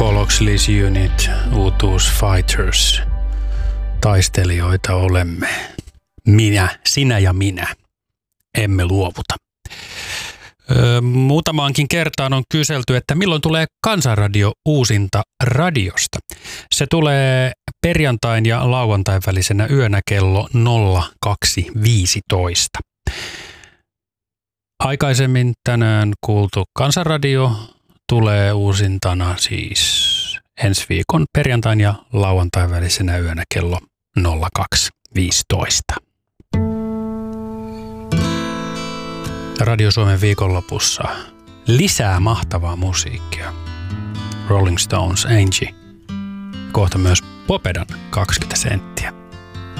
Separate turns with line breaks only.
Paul Oakley's Unit, U2's Fighters. Taistelijoita olemme. Minä, sinä ja minä. Emme luovuta. Muutamaankin kertaan on kyselty, että milloin tulee Kansanradio uusinta radiosta. Se tulee perjantain ja lauantain välisenä yönä kello 02.15. Aikaisemmin tänään kuultu Kansanradio tulee uusintana siis ensi viikon perjantain ja lauantain välisenä yönä kello 02.15. Radio Suomen viikonlopussa lisää mahtavaa musiikkia. Rolling Stones, Angie. Kohta myös Popedan 20 senttiä.